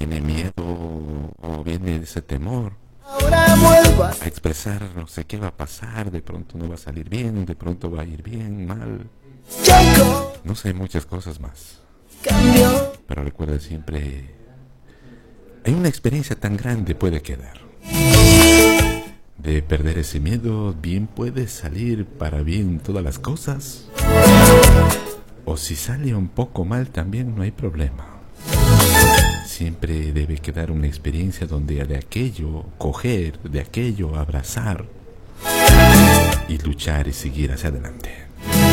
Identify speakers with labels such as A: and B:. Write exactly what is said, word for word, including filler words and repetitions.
A: viene miedo o viene ese temor a expresar, no sé qué va a pasar, de pronto no va a salir bien, de pronto va a ir bien, mal, no sé, muchas cosas más. Pero recuerda siempre, hay una experiencia tan grande puede quedar. De perder ese miedo, bien puede salir para bien todas las cosas. O si sale un poco mal también no hay problema. Siempre debe quedar una experiencia donde de aquello coger, de aquello abrazar y luchar y seguir hacia adelante.